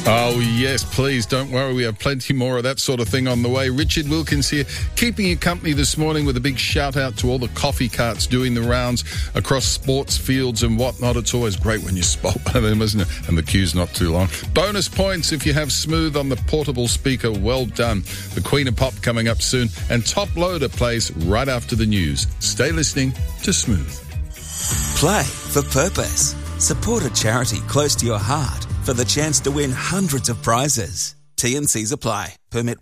Oh, yes, please. Don't worry. We have plenty more of that sort of thing on the way. Richard Wilkins here, keeping you company this morning with a big shout out to all the coffee carts doing the rounds across sports fields and whatnot. It's always great when you spot one of them, isn't it? And the queue's not too long. Bonus points if you have Smooth on the portable speaker. Well done. The Queen of Pop coming up soon. And Top Loader plays right after the news. Stay listening to Smooth. Play for purpose. Support a charity close to your heart for the chance to win hundreds of prizes. T&Cs apply. Permit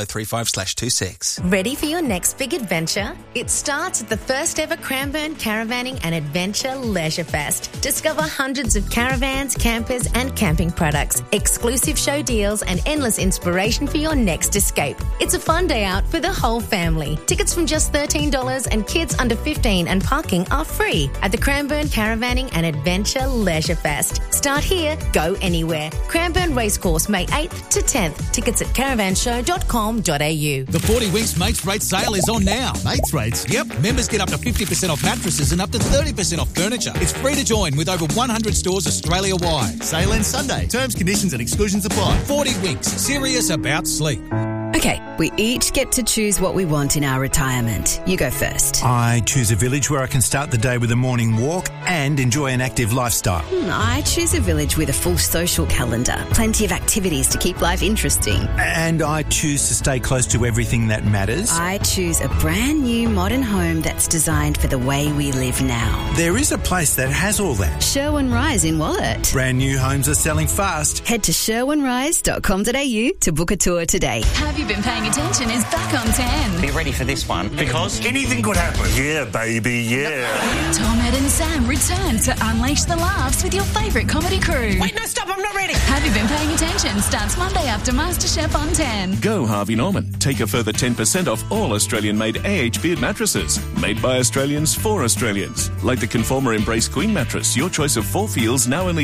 10035/26. Ready for your next big adventure? It starts at the first ever Cranbourne Caravanning and Adventure Leisure Fest. Discover hundreds of caravans, campers and camping products, exclusive show deals and endless inspiration for your next escape. It's a fun day out for the whole family. Tickets from just $13 and kids under 15 and parking are free at the Cranbourne Caravanning and Adventure Leisure Fest. Start here, go anywhere. Cranbourne Racecourse, May 8th to 10th. Tickets at caravanshow.com.au. The 40 Winks Mates Rate sale is on now. Mates rates? Yep. Members get up to 50% off mattresses and up to 30% off furniture. It's free to join with over 100 stores Australia-wide. Sale ends Sunday. Terms, conditions and exclusions apply. 40 Winks. Serious about sleep. Okay, we each get to choose what we want in our retirement. You go first. I choose a village where I can start the day with a morning walk and enjoy an active lifestyle. I choose a village with a full social calendar, plenty of activities to keep life interesting. And I choose to stay close to everything that matters. I choose a brand new modern home that's designed for the way we live now. There is a place that has all that. Sherwin Rise in Wallet. Brand new homes are selling fast. Head to sherwinrise.com.au to book a tour today. Have you been paying attention is back on 10. Be ready for this one, because anything could happen. Yeah, baby, yeah. Tom, Ed and Sam return to unleash the laughs with your favourite comedy crew. Wait, no, stop, I'm not ready. Have you been paying attention? Starts Monday after MasterChef on 10. Go Harvey Norman. Take a further 10% off all Australian-made AH Beard mattresses. Made by Australians for Australians. Like the Conformer Embrace Queen mattress, your choice of 4 feels, now only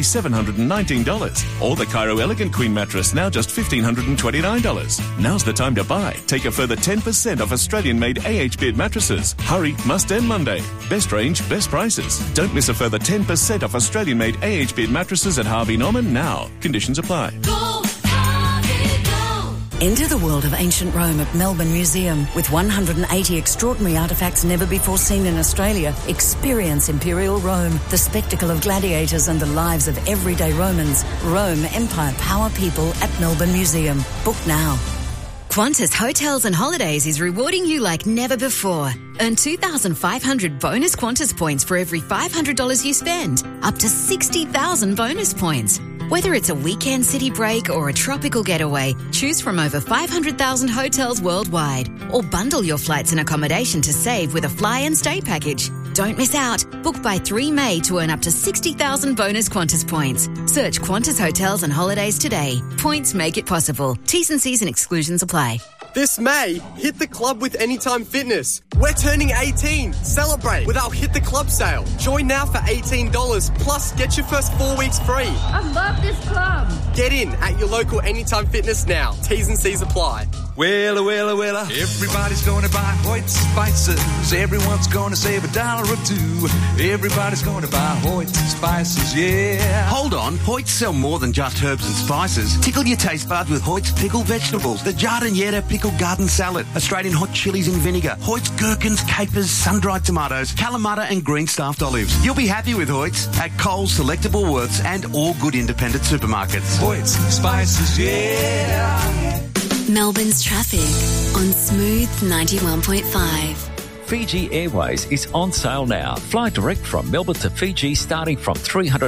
$719. Or the Cairo Elegant Queen mattress, now just $1,529. Now's the time to buy. Take a further 10% off Australian-made AH Beard mattresses. Hurry, must end Monday. Best range, best prices. Don't miss a further 10% off Australian-made AH Beard mattresses at Harvey Norman now. Conditions apply. Go, Harvey, go. Enter the world of ancient Rome at Melbourne Museum. With 180 extraordinary artefacts never before seen in Australia, experience Imperial Rome, the spectacle of gladiators and the lives of everyday Romans. Rome, Empire, Power, People at Melbourne Museum. Book now. Qantas Hotels and Holidays is rewarding you like never before. Earn 2,500 bonus Qantas points for every $500 you spend. Up to 60,000 bonus points. Whether it's a weekend city break or a tropical getaway, choose from over 500,000 hotels worldwide. Or bundle your flights and accommodation to save with a fly and stay package. Don't miss out. Book by 3 May to earn up to 60,000 bonus Qantas points. Search Qantas Hotels and Holidays today. Points make it possible. T's and C's and exclusions apply. This May, hit the club with Anytime Fitness. We're turning 18. Celebrate with our Hit the Club sale. Join now for $18, plus get your first 4 weeks free. I love this club. Get in at your local Anytime Fitness now. T's and C's apply. Wella, wella, wella. Everybody's gonna buy Hoyt spices. Everyone's gonna save $1 or $2. Everybody's gonna buy Hoyt spices, yeah. Hold on, Hoyts sell more than just herbs and spices. Tickle your taste buds with Hoyt's pickled vegetables. The Giardiniera pickled garden salad. Australian hot chilies in vinegar. Hoyt's gherkins, capers, sun-dried tomatoes, Kalamata and green staffed olives. You'll be happy with Hoyt's at Coles, Selectable Worths and all good independent supermarkets. Hoyt's spices, yeah. Melbourne's traffic on Smooth 91.5. Fiji Airways is on sale now. Fly direct from Melbourne to Fiji starting from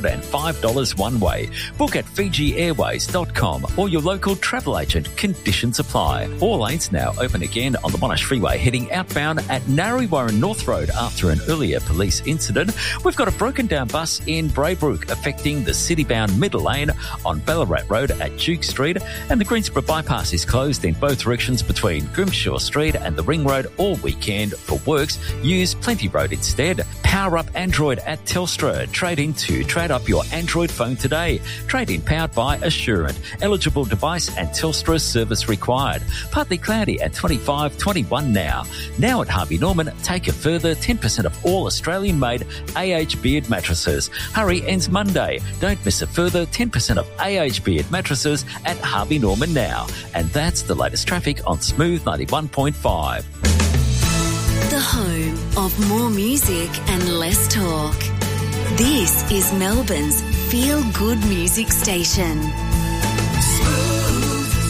$305 one way. Book at FijiAirways.com or your local travel agent. Conditions apply. All lanes now open again on the Monash Freeway heading outbound at Narre-Warren North Road after an earlier police incident. We've got a broken down bus in Braybrook affecting the city-bound middle lane on Ballarat Road at Duke Street, and the Greensboro bypass is closed in both directions between Grimshaw Street and the Ring Road all weekend for works, use Plenty Road instead. Power up Android at Telstra. Trade in to trade up your Android phone today. Trade in powered by Assurant. Eligible device and Telstra service required. Partly cloudy at 25-21 now. Now at Harvey Norman, take a further 10% off all Australian-made AH Beard mattresses. Hurry ends Monday. Don't miss a further 10% off AH Beard mattresses at Harvey Norman now. And that's the latest traffic on Smooth 91.5. The home of more music and less talk. This is Melbourne's Feel Good Music Station. Smooth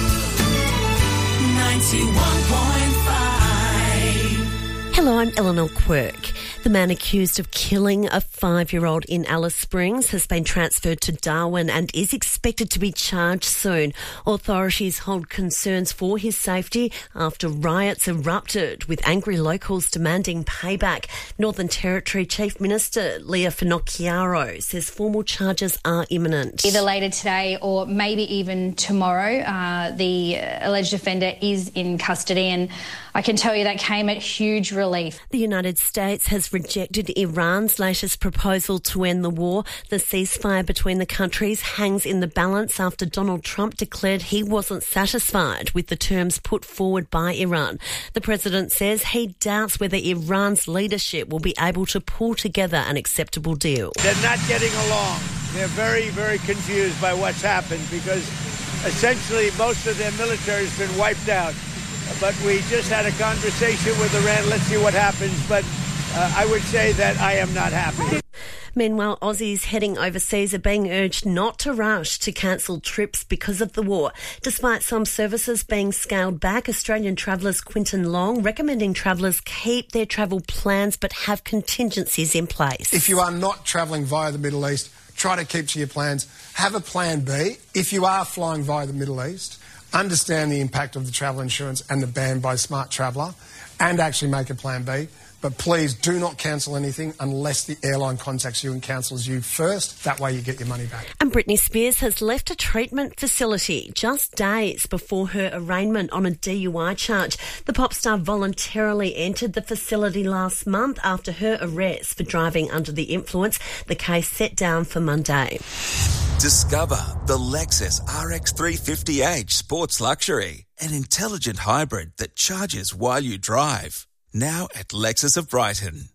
91.5. Hello, I'm Eleanor Quirk. The man accused of killing a 5-year-old in Alice Springs has been transferred to Darwin and is expected to be charged soon. Authorities hold concerns for his safety after riots erupted, with angry locals demanding payback. Northern Territory Chief Minister Leah Finocchiaro says formal charges are imminent. Either later today or maybe even tomorrow, the alleged offender is in custody, and I can tell you that came at huge relief. The United States has rejected Iran's latest proposal to end the war. The ceasefire between the countries hangs in the balance after Donald Trump declared he wasn't satisfied with the terms put forward by Iran. The president says he doubts whether Iran's leadership will be able to pull together an acceptable deal. They're not getting along. They're very, very confused by what's happened because essentially most of their military has been wiped out. But we just had a conversation with Iran. Let's see what happens. But I would say that I am not happy. Meanwhile, Aussies heading overseas are being urged not to rush to cancel trips because of the war. Despite some services being scaled back, Australian Travellers Quinton Long recommending travellers keep their travel plans but have contingencies in place. If you are not travelling via the Middle East, try to keep to your plans. Have a plan B. If you are flying via the Middle East, understand the impact of the travel insurance and the ban by Smart Traveller and actually make a plan B. But please do not cancel anything unless the airline contacts you and cancels you first. That way you get your money back. And Britney Spears has left a treatment facility just days before her arraignment on a DUI charge. The pop star voluntarily entered the facility last month after her arrest for driving under the influence. The case set down for Monday. Discover the Lexus RX 350h Sports Luxury, an intelligent hybrid that charges while you drive. Now at Lexus of Brighton.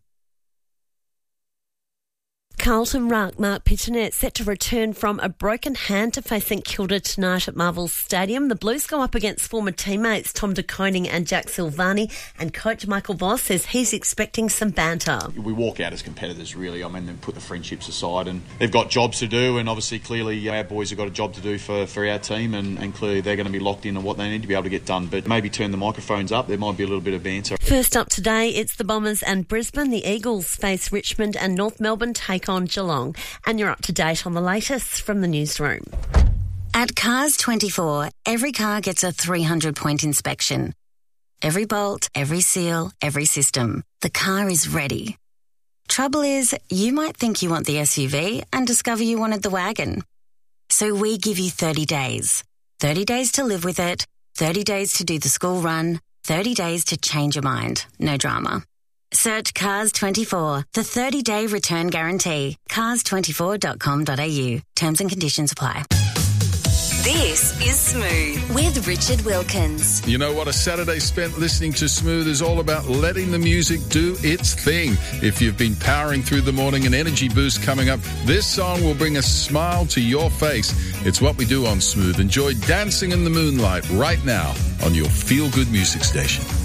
Carlton ruck Mark Pittonet set to return from a broken hand to face St Kilda tonight at Marvel Stadium. The Blues go up against former teammates Tom de Koning and Jack Silvani, and coach Michael Voss says he's expecting some banter. We walk out as competitors, really. I mean, then put the friendships aside, and they've got jobs to do, and obviously, clearly, our boys have got a job to do for our team, and clearly they're going to be locked in on what they need to be able to get done. But maybe turn the microphones up. There might be a little bit of banter. First up today, it's the Bombers and Brisbane. The Eagles face Richmond and North Melbourne take on Geelong. And you're up to date on the latest from the newsroom. At Cars 24, every car gets a 300-point inspection. Every bolt, every seal, every system. The car is ready. Trouble is, you might think you want the SUV and discover you wanted the wagon. So we give you 30 days. 30 days to live with it, 30 days to do the school run, 30 days to change your mind. No drama. Search Cars 24, the 30-day return guarantee. Cars24.com.au. Terms and conditions apply. This is Smooth with Richard Wilkins. You know what? A Saturday spent listening to Smooth is all about letting the music do its thing. If you've been powering through the morning, an energy boost coming up, this song will bring a smile to your face. It's what we do on Smooth. Enjoy Dancing in the Moonlight right now on your feel-good music station.